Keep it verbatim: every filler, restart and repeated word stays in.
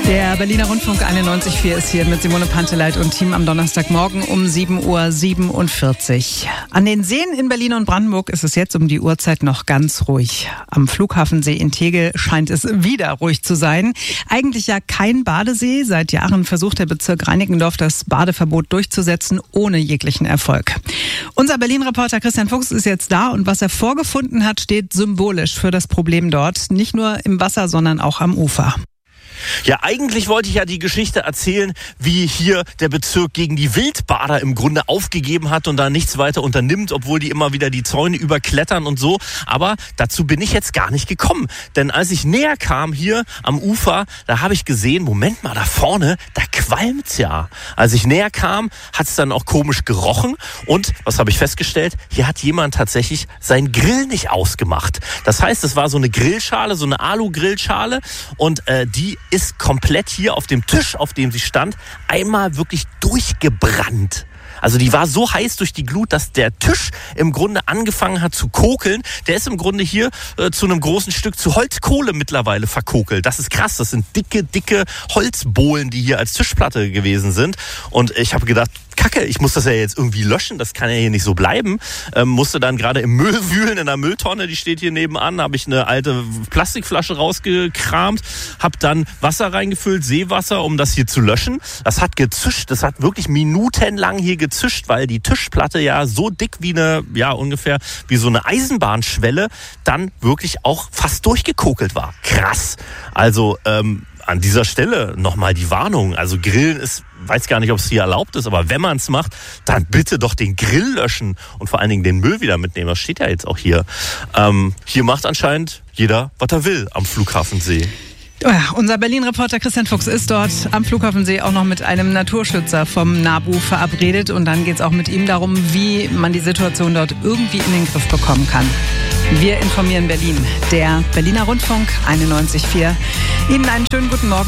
Der Berliner Rundfunk einundneunzig Komma vier ist hier mit Simone Panteleit und Team am Donnerstagmorgen um sieben Uhr siebenundvierzig. An den Seen in Berlin und Brandenburg ist es jetzt um die Uhrzeit noch ganz ruhig. Am Flughafensee in Tegel scheint es wieder ruhig zu sein. Eigentlich ja kein Badesee. Seit Jahren versucht der Bezirk Reinickendorf, das Badeverbot durchzusetzen, ohne jeglichen Erfolg. Unser Berlin-Reporter Christian Fuchs ist jetzt da und was er vorgefunden hat, steht symbolisch für das Problem dort. Nicht nur im Wasser, sondern auch am Ufer. Ja, eigentlich wollte ich ja die Geschichte erzählen, wie hier der Bezirk gegen die Wildbader im Grunde aufgegeben hat und da nichts weiter unternimmt, obwohl die immer wieder die Zäune überklettern und so. Aber dazu bin ich jetzt gar nicht gekommen. Denn als ich näher kam hier am Ufer, da habe ich gesehen, Moment mal, da vorne, da qualmt's ja. Als ich näher kam, hat's dann auch komisch gerochen. Und, was habe ich festgestellt? Hier hat jemand tatsächlich seinen Grill nicht ausgemacht. Das heißt, es war so eine Grillschale, so eine Alu-Grillschale und äh, die ist komplett hier auf dem Tisch, auf dem sie stand, einmal wirklich durchgebrannt. Also die war so heiß durch die Glut, dass der Tisch im Grunde angefangen hat zu kokeln. Der ist im Grunde hier äh, zu einem großen Stück zu Holzkohle mittlerweile verkokelt. Das ist krass. Das sind dicke, dicke Holzbohlen, die hier als Tischplatte gewesen sind. Und ich habe gedacht, Kacke, ich muss das ja jetzt irgendwie löschen, das kann ja hier nicht so bleiben. Ähm, musste dann gerade im Müll wühlen, in der Mülltonne, die steht hier nebenan, habe ich eine alte Plastikflasche rausgekramt, habe dann Wasser reingefüllt, Seewasser, um das hier zu löschen. Das hat gezischt, das hat wirklich minutenlang hier gezischt, weil die Tischplatte ja so dick wie eine, ja ungefähr wie so eine Eisenbahnschwelle dann wirklich auch fast durchgekokelt war. Krass. Also ähm, an dieser Stelle nochmal die Warnung. Also Grillen ist, weiß gar nicht, ob es hier erlaubt ist, aber wenn man es macht, dann bitte doch den Grill löschen und vor allen Dingen den Müll wieder mitnehmen. Das steht ja jetzt auch hier. Ähm, hier macht anscheinend jeder, was er will am Flughafensee. Oh ja, unser Berlin-Reporter Christian Fuchs ist dort am Flughafensee auch noch mit einem Naturschützer vom NABU verabredet. Und dann geht es auch mit ihm darum, wie man die Situation dort irgendwie in den Griff bekommen kann. Wir informieren Berlin, der Berliner Rundfunk einundneunzig Komma vier. Ihnen einen schönen guten Morgen.